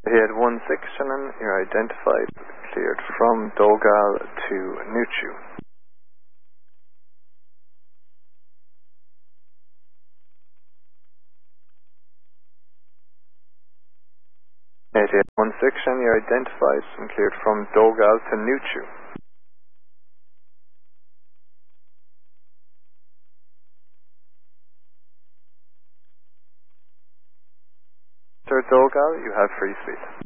He had one section and you're identified, cleared from Dogal to Nuchu. He had one section, you're identified and cleared from Dogal to Nuchu. Sir Dogal, you have free speed.